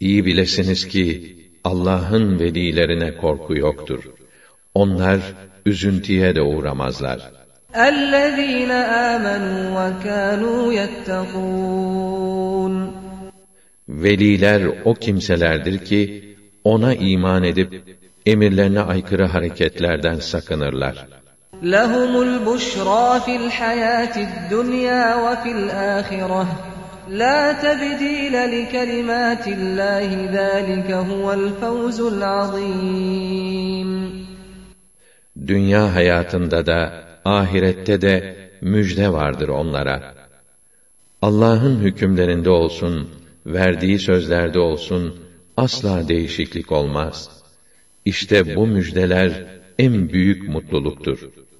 İyi bilesiniz ki Allah'ın velilerine korku yoktur. Onlar üzüntüye de uğramazlar. اَلَّذ۪ينَ آمَنُوا وَكَانُوا يَتَّقُونَ Veliler o kimselerdir ki, ona iman edip, emirlerine aykırı hareketlerden sakınırlar. لَهُمُ الْبُشْرَى فِي الْحَيَاةِ الدُّنْيَا وَفِي الْآخِرَةِ لَا تَبْدِيلَ لِكَلِمَاتِ اللّٰهِ ذَٰلِكَ هُوَ الْفَوْزُ الْعَظِيمُ Dünya hayatında da, ahirette de müjde vardır onlara. Allah'ın hükümlerinde olsun, verdiği sözlerde olsun, asla değişiklik olmaz. İşte bu müjdeler en büyük mutluluktur.